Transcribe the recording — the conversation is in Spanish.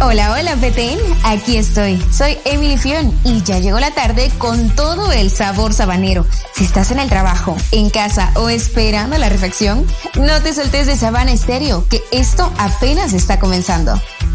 Hola, hola, Petén. Aquí estoy. Soy Emily Fion y ya llegó la tarde con todo el sabor sabanero. Si estás en el trabajo, en casa o esperando la reflexión, no te soltes de Sabana Estéreo, que esto apenas está comenzando.